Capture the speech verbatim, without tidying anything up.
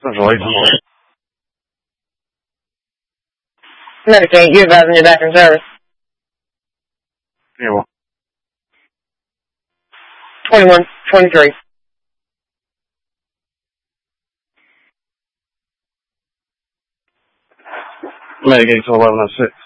Central eight. Medicaid, you advising you're back in service. Yeah, well. twenty-one twenty-three. Medicaid to eleven oh six.